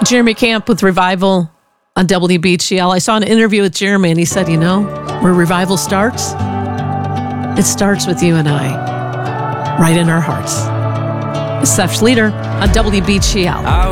Jeremy Camp with Revival on WBGL. I saw an interview with Jeremy and he said, where revival starts, it starts with you and I, right in our hearts. Seth Schleter on WBGL.